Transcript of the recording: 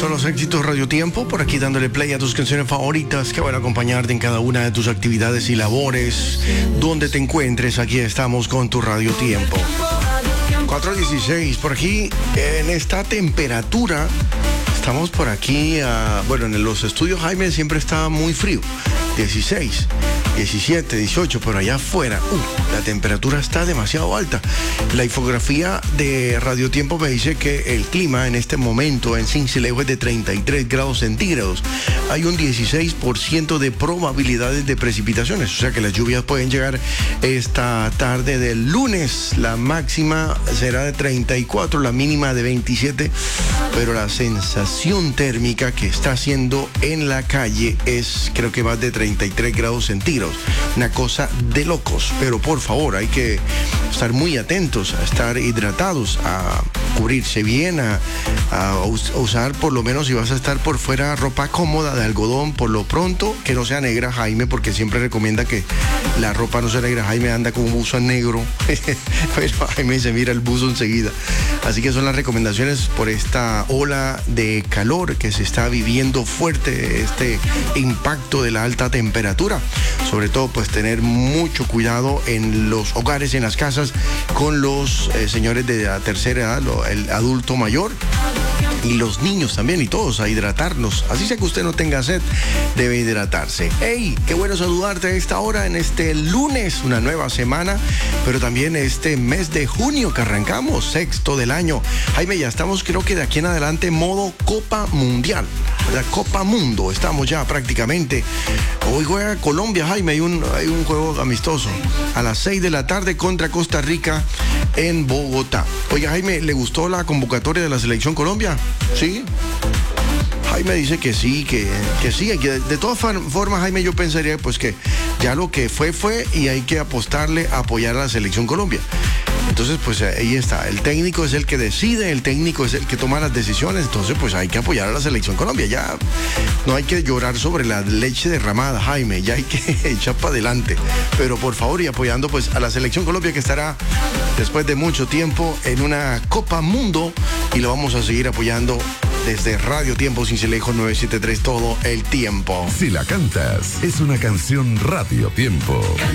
son los éxitos Radio Tiempo, por aquí dándole play a tus canciones favoritas que van a acompañarte en cada una de tus actividades y labores. Donde te encuentres, aquí estamos con tu Radio Tiempo. 4:16, por aquí en esta temperatura. Estamos por aquí, en los estudios Jaime siempre está muy frío. 16, 17, 18, pero allá afuera, la temperatura está demasiado alta. La infografía de Radio Tiempo me dice que el clima en este momento en Sincelejo es de 33 grados centígrados. Hay un 16% de probabilidades de precipitaciones, o sea que las lluvias pueden llegar esta tarde del lunes. La máxima será de 34, la mínima de 27, pero la sensación térmica que está haciendo en la calle es, creo que más de 33 grados centígrados. Una cosa de locos, pero por favor hay que estar muy atentos, a estar hidratados, a cubrirse bien, a usar, por lo menos si vas a estar por fuera, ropa cómoda de algodón por lo pronto, que no sea negra, Jaime, porque siempre recomienda que la ropa no sea negra. Jaime anda con un buzo negro, pero Jaime se mira el buzo enseguida. Así que son las recomendaciones por esta ola de calor que se está viviendo fuerte, este impacto de la alta temperatura. Sobre todo, pues tener mucho cuidado en los hogares, en las casas, con los señores de la tercera edad, el adulto mayor y los niños también, y todos a hidratarnos. Así sea que usted no tenga sed, debe hidratarse. ¡Hey! Qué bueno saludarte a esta hora, en este lunes, una nueva semana, pero también este mes de junio que arrancamos, sexto del año. Jaime, ya estamos, creo que de aquí en adelante, modo Copa Mundial, la Copa Mundo, estamos ya prácticamente. Hoy juega Colombia, Jaime, hay un juego amistoso a las 6 de la tarde contra Costa Rica en Bogotá. Oiga, Jaime, ¿le gustó la convocatoria de la Selección Colombia? ¿Sí? Jaime dice que sí, que sí, que de todas formas, Jaime, yo pensaría pues que ya lo que fue y hay que apostarle a apoyar a la Selección Colombia. Entonces, pues ahí está, el técnico es el que decide, el técnico es el que toma las decisiones, entonces pues hay que apoyar a la Selección Colombia. Ya no hay que llorar sobre la leche derramada, Jaime, ya hay que echar para adelante. Pero por favor, y apoyando pues a la Selección Colombia, que estará después de mucho tiempo en una Copa Mundo, y lo vamos a seguir apoyando desde Radio Tiempo Sincelejo 973 todo el tiempo. Si la cantas, es una canción Radio Tiempo.